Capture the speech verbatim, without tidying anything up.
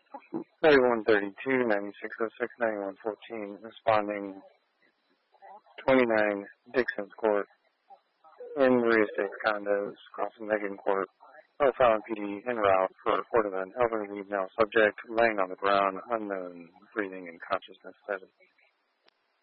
thirty-one thirty-two, ninety-six oh six, ninety-one fourteen, responding twenty-nine Dixon's Court in Maria Estates condos, crossing Megan Court, O'Fallon P D en route for a report of an elderly male subject laying on the ground, unknown, breathing and consciousness steady.